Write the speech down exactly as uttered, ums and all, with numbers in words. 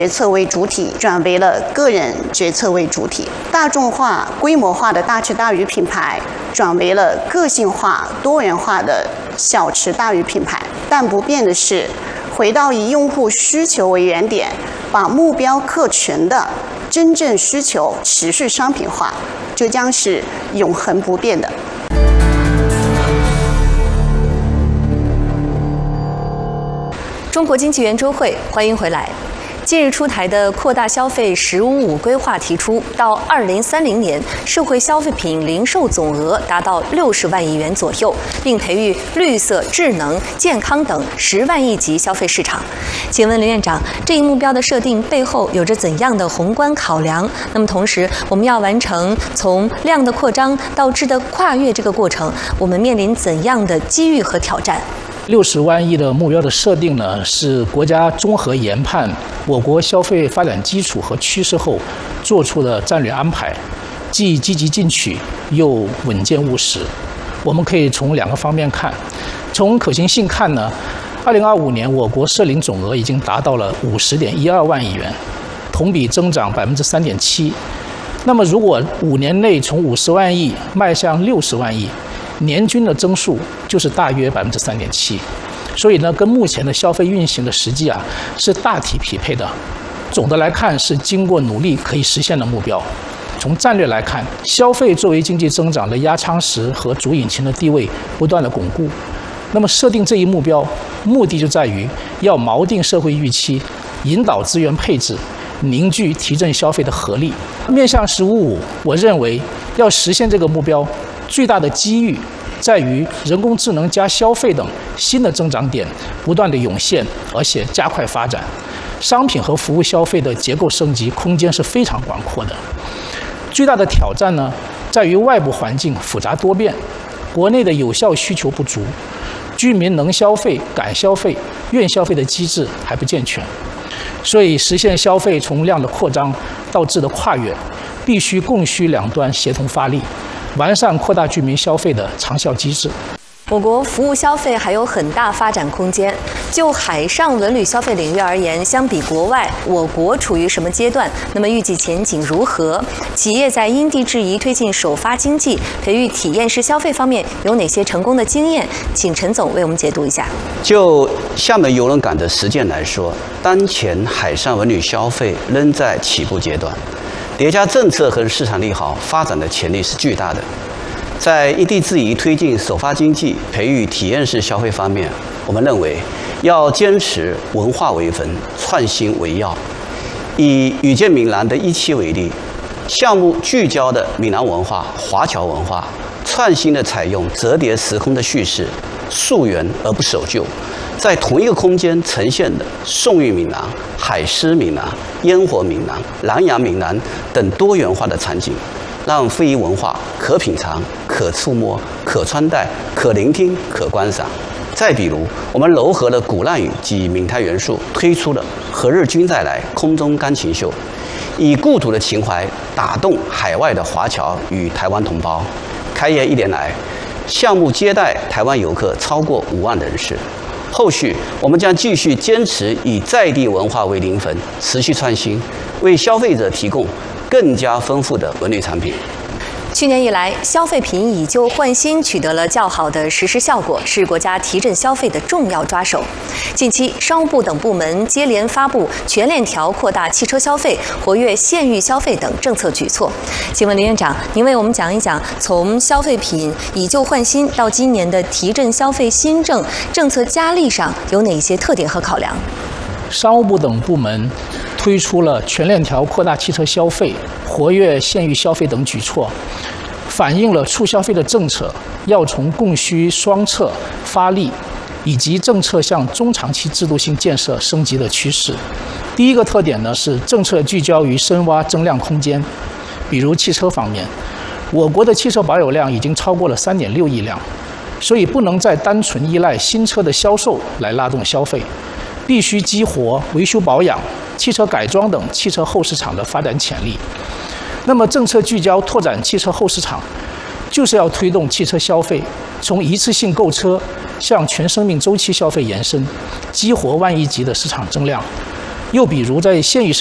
决策为主体转为了个人决策为主体，大众化、规模化的大吃大鱼品牌转为了个性化、多元化的小吃大鱼品牌。但不变的是，回到以用户需求为原点，把目标客群的真正需求持续商品化，这将是永恒不变的。 中国经济圆桌会，欢迎回来。近日出台的扩大消费“十五五”规划提出，到二零三零年，社会消费品零售总额达到六十万亿元左右，并培育绿色、智能、健康等十万亿级消费市场。请问林院长，这一目标的设定背后有着怎样的宏观考量？那么同时，我们要完成从量的扩张到质的跨越这个过程，我们面临怎样的机遇和挑战？ 六十万亿的目标的设定呢，是国家综合研判我国消费发展基础和趋势后做出的战略安排，既积极进取又稳健务实。我们可以从两个方面看，从可行性看呢，二零二五年我国社零总额已经达到了五十点一二万亿元，同比增长百分之三点七。那么如果五年内从五十万亿迈向六十万亿，年均的增速就是大约百分之三点七，所以呢，跟目前的消费运行的实际啊是大体匹配的。总的来看，是经过努力可以实现的目标。从战略来看，消费作为经济增长的压舱石和主引擎的地位不断的巩固。那么设定这一目标，目的就在于要锚定社会预期，引导资源配置，凝聚提振消费的合力。面向“十五五”，我认为要实现这个目标，最大的机遇在于人工智能加消费等新的增长点不断的涌现，而且加快发展。商品和服务消费的结构升级空间是非常广阔的。最大的挑战呢，在于外部环境复杂多变，国内的有效需求不足，居民能消费、敢消费、愿消费的机制还不健全。所以，实现消费从量的扩张到质的跨越，必须供需两端协同发力，完善扩大居民消费的长效机制。 我国服务消费还有很大发展空间。就海上文旅消费领域而言，相比国外，我国处于什么阶段？那么预计前景如何？企业在因地制宜推进首发经济、培育体验式消费方面有哪些成功的经验？请陈总为我们解读一下。 就厦门邮轮港的实践来说，当前海上文旅消费仍在起步阶段，叠加政策和市场利好，发展的潜力是巨大的。在因地制宜推进首发经济、培育体验式消费方面，我们认为要坚持文化为本、创新为要。以遇见闽南的一期为例，项目聚焦的闽南文化、华侨文化，创新的采用折叠时空的叙事，溯源而不守旧，在同一个空间呈现的宋韵闽南、海狮闽南、烟火闽南、南洋闽南等多元化的场景，让非遗文化可品尝、可触摸、可穿戴、可聆听、可观赏。再比如，我们糅合了鼓浪屿及闽台元素，推出了“何日君再来”空中钢琴秀，以故土的情怀打动海外的华侨与台湾同胞。开业一年来，项目接待台湾游客超过五万人次。后续我们将继续坚持以在地文化为灵魂，持续创新，为消费者提供更加丰富的文旅产品。 去年以来，消费品以旧换新取得了较好的实施效果，是国家提振消费的重要抓手。近期，商务部等部门接连发布全链条扩大汽车消费、活跃县域消费等政策举措。请问林院长，您为我们讲一讲，从消费品以旧换新到今年的提振消费新政政策加力上有哪些特点和考量？ 商务部等部门推出了全链条扩大汽车消费、活跃县域消费等举措，反映了促消费的政策要从供需双侧发力，以及政策向中长期制度性建设升级的趋势。第一个特点呢是政策聚焦于深挖增量空间，比如汽车方面，我国的汽车保有量已经超过了三点六亿辆，所以不能再单纯依赖新车的销售来拉动消费，必须激活维修保养、汽车改装等汽车后市场的发展潜力。那么政策聚焦拓展汽车后市场，就是要推动汽车消费从一次性购车向全生命周期消费延伸，激活万亿级的市场增量。 又比如在县域